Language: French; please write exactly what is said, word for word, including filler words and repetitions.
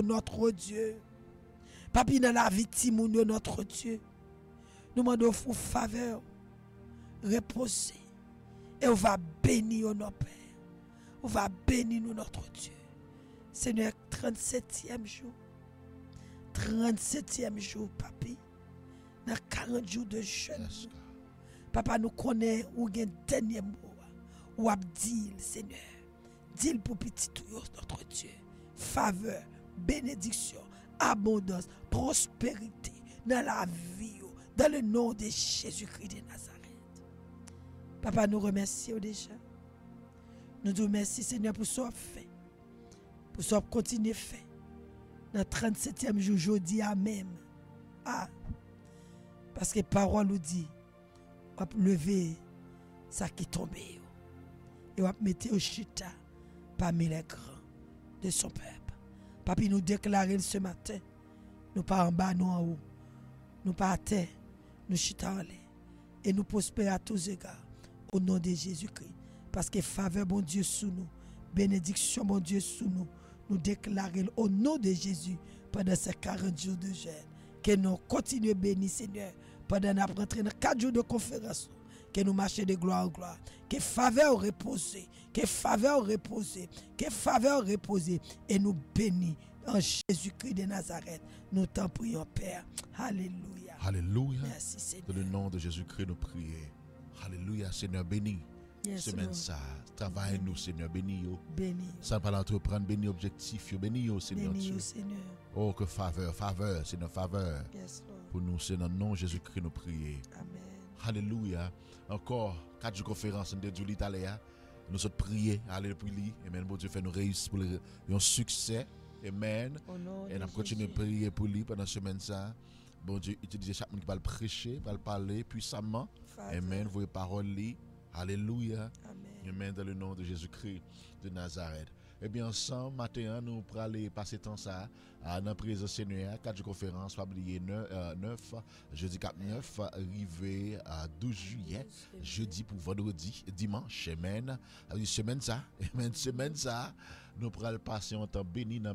notre Dieu. Papi, dans la vie, Timoun, notre Dieu. Nous demandons pour faveur, reposer. Et on va bénir nos pères. On va bénir nous, notre Dieu. Seigneur, trente-septième jour. trente-septième jour, papi. Dans quarante jours de jeûne. Yes, papa, nous connaissons où il y a un dernier mot. Ou a dit, Seigneur. Dis pour petit tout, notre Dieu. Faveur, bénédiction, abondance, prospérité dans la vie, dans le nom de Jésus-Christ de Nazareth. Papa, nous remercions déjà. Nous te remercions, Seigneur, pour ce que tu as fait. Pour ce que tu continues à faire. Dans le trente-septième jour, jeudi, amen. Ah, parce que la parole nous dit, on va lever ça qui tombe. Et on va mettre au chita parmi les grands de son peuple. Papi, nous déclarons ce matin, nous pas en bas, nous en haut. Nous pas à terre, nous chita en l'air. Et nous prospérons à tous égards. Au nom de Jésus-Christ. Parce que faveur, bon Dieu, sous nous. Bénédiction, bon Dieu, sous nous. Nous déclarons au nom de Jésus pendant ces quarante jours de jeûne. Que nous continuons à bénir, Seigneur. Pendant notre rentrée dans quatre jours de conférence. Que nous marchions de gloire en gloire. Que faveur repose. Que faveur repose. Que faveur repose. Et nous bénissons en Jésus-Christ de Nazareth. Nous t'en prions, Père. Alléluia. Alléluia. Merci, Seigneur. Dans le nom de Jésus-Christ, nous prions. Alléluia, Seigneur, béni. Yes, semaine Lord. ça, travaille nous, Seigneur, béni. Béni. Sans pas l'entreprendre, béni objectif, béni, Seigneur. Béni, Dieu. Seigneur. Oh, que faveur, faveur, Seigneur, faveur. Yes, Lord. Pour nous, c'est dans le nom de Jésus-Christ, nous prions. Amen. Alléluia. Encore, quatre jours de conférence de Dieu l'Italien. Nous sommes priés, allez pour lui. Amen. Bon Dieu fait nous réussir pour le un succès. Amen. Et nous continuons de prier pour lui pendant cette semaine ça. Bon Dieu, utilisez chaque monde qui va le prêcher, va le parler puissamment. Father. Amen. Vos paroles li. Alléluia. Amen. Amen. Dans le nom de Jésus-Christ de Nazareth. Eh bien, ensemble, matin, nous pourrons aller passer temps ça dans la présence Seigneur, quatre jours de conférence, fabriqué neuf, jeudi neuf, arrivé à douze juillet, jeudi pour vendredi, dimanche, semaine, semaine ça, semaine ça, nous pourrons passer un temps béni dans